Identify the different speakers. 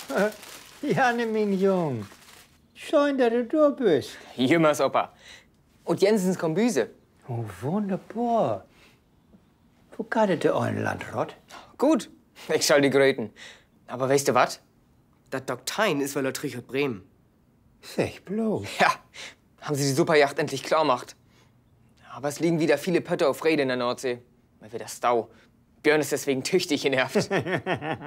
Speaker 1: Janne, mein Jung. Schön, dass du da bist.
Speaker 2: Jümmers Opa. Und Jensens Kombüse.
Speaker 1: Oh, wunderbar. Wo geht der ein Landrat?
Speaker 2: Gut, ich schall die Gröten. Aber weißt du was?
Speaker 3: Das Doktein ist weil Trichot Bremen.
Speaker 1: Sech bloß.
Speaker 2: Ja, haben sie die Superjacht endlich klar gemacht. Aber es liegen wieder viele Pötte auf Rede in der Nordsee. Mal wieder Stau. Björn ist deswegen tüchtig genervt.